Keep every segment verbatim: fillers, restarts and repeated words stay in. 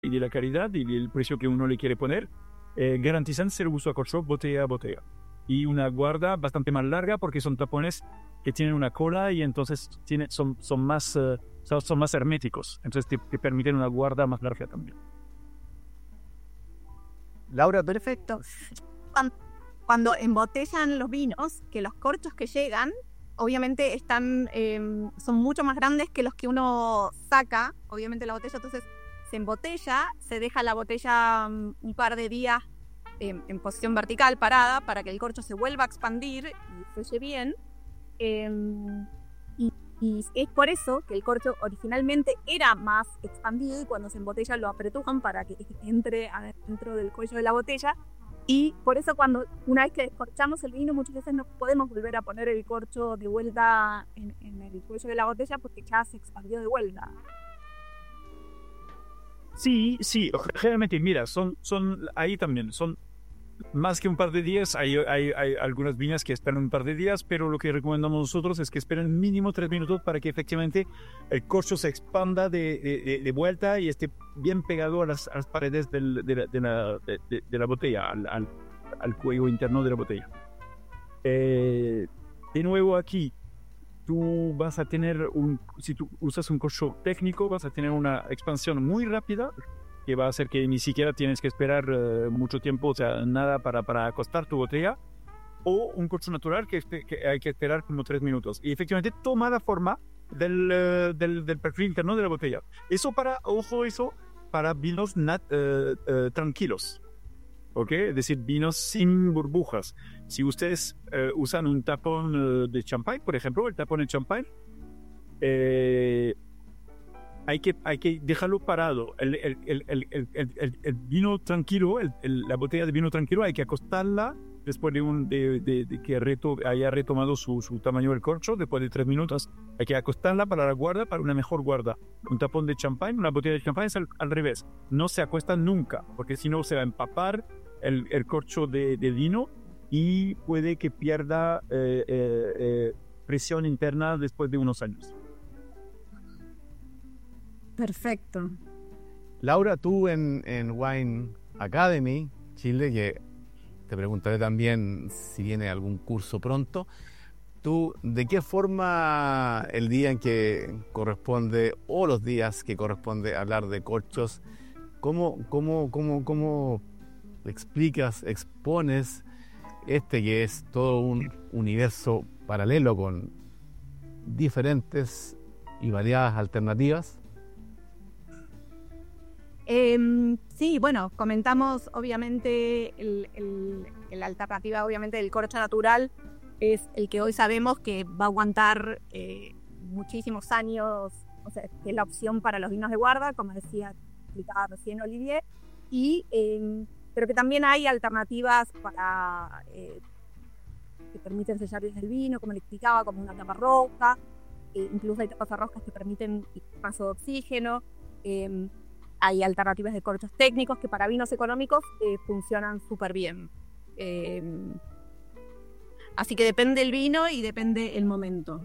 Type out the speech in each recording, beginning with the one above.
y de la calidad y del precio que uno le quiere poner, eh, garantizan ser uso a corcho botella a botella. Y una guarda bastante más larga porque son tapones que tienen una cola y entonces tiene, son, son, más, uh, son, son más herméticos. Entonces te, te permiten una guarda más larga también. Laura, perfecto. Cuando, cuando embotellan los vinos, que los corchos que llegan, obviamente están, eh, son mucho más grandes que los que uno saca, obviamente la botella, entonces se embotella, se deja la botella um, un par de días eh, en posición vertical, parada, para que el corcho se vuelva a expandir y selle bien. Eh, y, y es por eso que el corcho originalmente era más expandido y cuando se embotella lo apretujan para que entre adentro del cuello de la botella. Y por eso cuando una vez que descorchamos el vino muchas veces no podemos volver a poner el corcho de vuelta en, en el cuello de la botella porque ya se expandió de vuelta. Sí, sí, realmente, mira, son, son ahí también, son más que un par de días, hay, hay, hay algunas viñas que esperan un par de días, pero lo que recomendamos nosotros es que esperen mínimo tres minutos para que efectivamente el corcho se expanda de, de, de vuelta y esté bien pegado a las, a las paredes del, de, la, de, la, de, de la botella, al, al, al cuello interno de la botella. Eh, de nuevo aquí, tú vas a tener, un, si tú usas un corcho técnico, vas a tener una expansión muy rápida que va a hacer que ni siquiera tienes que esperar uh, mucho tiempo, o sea, nada para, para acostar tu botella, o un corcho natural que, que hay que esperar como tres minutos. Y efectivamente toma la forma del, uh, del, del perfil interno de la botella. Eso para, ojo, eso para vinos nat, uh, uh, tranquilos, ¿ok? Es decir, vinos sin burbujas. Si ustedes uh, usan un tapón uh, de champán, por ejemplo, el tapón de champán, eh, Hay que, hay que dejarlo parado. El, el, el, el, el, el, el vino tranquilo, el, el, la botella de vino tranquilo, hay que acostarla después de, un, de, de, de que reto, haya retomado su, su tamaño del corcho, después de tres minutos. Hay que acostarla para la guarda, para una mejor guarda. Un tapón de champán, una botella de champán es al, al revés. No se acuesta nunca, porque si no se va a empapar el, el corcho de, de vino y puede que pierda eh, eh, eh, presión interna después de unos años. Perfecto. Laura, tú en, en Wine Academy Chile, que te preguntaré también si viene algún curso pronto, ¿tú de qué forma el día en que corresponde o los días que corresponde hablar de corchos, cómo, cómo, cómo, cómo explicas, expones este que es todo un universo paralelo con diferentes y variadas alternativas? Eh, sí, bueno, comentamos obviamente el, el, la alternativa obviamente del corcho natural es el que hoy sabemos que va a aguantar eh, muchísimos años, o sea, que es la opción para los vinos de guarda, como decía, explicaba recién Olivier, y, eh, pero que también hay alternativas para eh, que permiten sellar desde el vino, como le explicaba, como una tapa roja, eh, incluso hay tapas roscas que permiten el paso de oxígeno. Eh, Hay alternativas de corchos técnicos que para vinos económicos eh, funcionan súper bien. Eh, así que depende el vino y depende el momento.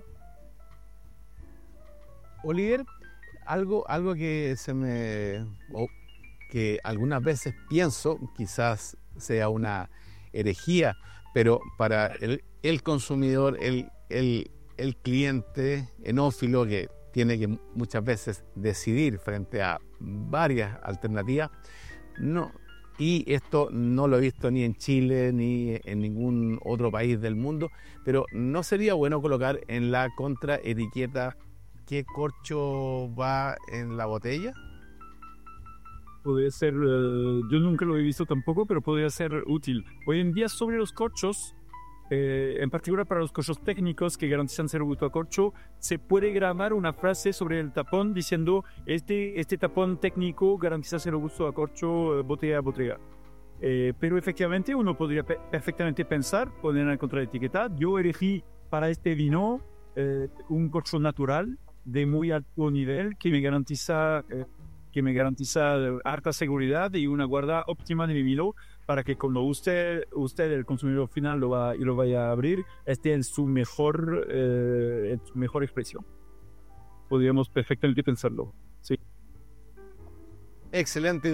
Olivier, algo, algo que se me... Oh, que algunas veces pienso, quizás sea una herejía, pero para el, el consumidor, el, el, el cliente enófilo que tiene que muchas veces decidir frente a varias alternativas, no, y esto no lo he visto ni en Chile ni en ningún otro país del mundo, pero ¿no sería bueno colocar en la contraetiqueta qué corcho va en la botella? Podría ser, uh, yo nunca lo he visto tampoco, pero podría ser útil. Hoy en día sobre los corchos, Eh, en particular para los corchos técnicos que garantizan ser gusto a corcho, se puede grabar una frase sobre el tapón diciendo este, este tapón técnico garantiza ser gusto a corcho, eh, botella a botella. Eh, pero efectivamente uno podría pe- perfectamente pensar, poner en la contraetiqueta, yo elegí para este vino eh, un corcho natural de muy alto nivel que me garantiza, eh, que me garantiza alta seguridad y una guarda óptima de mi vino, para que cuando usted, usted el consumidor final, lo, va, y lo vaya a abrir, esté en su mejor, eh, en su mejor expresión. Podríamos perfectamente pensarlo, sí. Excelente.